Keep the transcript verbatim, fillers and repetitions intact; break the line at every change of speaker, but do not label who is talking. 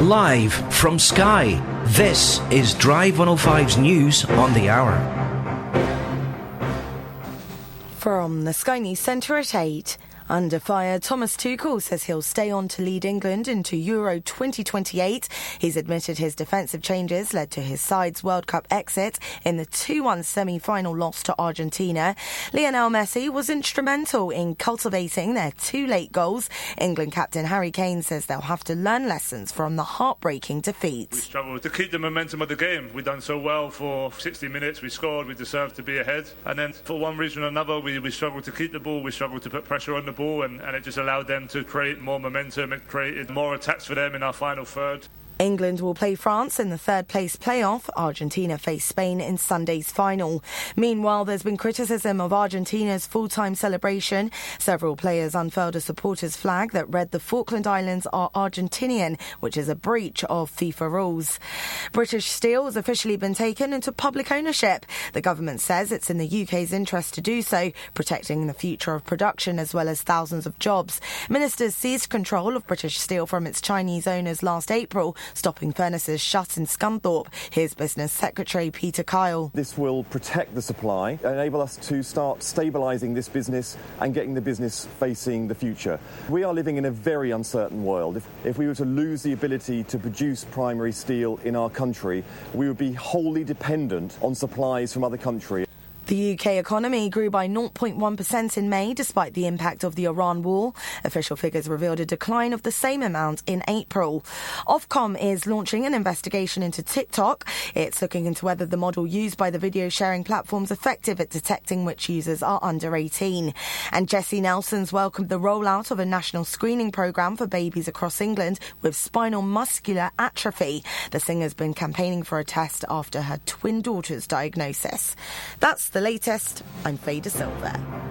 Live from Sky, this is Drive one oh five's News on the Hour.
From the Sky News Centre at eight. Under fire, Thomas Tuchel says he'll stay on to lead England into Euro twenty twenty-eight. He's admitted his defensive changes led to his side's World Cup exit in the two one semi-final loss to Argentina. Lionel Messi was instrumental in cultivating their two late goals. England captain Harry Kane says they'll have to learn lessons from the heartbreaking defeat.
We struggled to keep the momentum of the game. We've done so well for sixty minutes. We scored. We deserved to be ahead. And then for one reason or another, we, we struggled to keep the ball. We struggled to put pressure on the ball. And, and it just allowed them to create more momentum and created more attacks for them in our final third.
England will play France in the third-place playoff. Argentina face Spain in Sunday's final. Meanwhile, there's been criticism of Argentina's full-time celebration. Several players unfurled a supporters' flag that read the Falkland Islands are Argentinian, which is a breach of FIFA rules. British Steel has officially been taken into public ownership. The government says it's in the U K's interest to do so, protecting the future of production as well as thousands of jobs. Ministers seized control of British Steel from its Chinese owners last April, stopping furnaces shut in Scunthorpe. Here's Business Secretary Peter Kyle.
This will protect the supply, enable us to start stabilising this business and getting the business facing the future. We are living in a very uncertain world. If, if we were to lose the ability to produce primary steel in our country, we would be wholly dependent on supplies from other countries.
The U K economy grew by zero point one percent in May despite the impact of the Iran war. Official figures revealed a decline of the same amount in April. Ofcom is launching an investigation into TikTok. It's looking into whether the model used by the video sharing platform is effective at detecting which users are under eighteen. And Jessie Nelson's welcomed the rollout of a national screening programme for babies across England with spinal muscular atrophy. The singer's been campaigning for a test after her twin daughter's diagnosis. That's the latest. I'm Faye De Silva.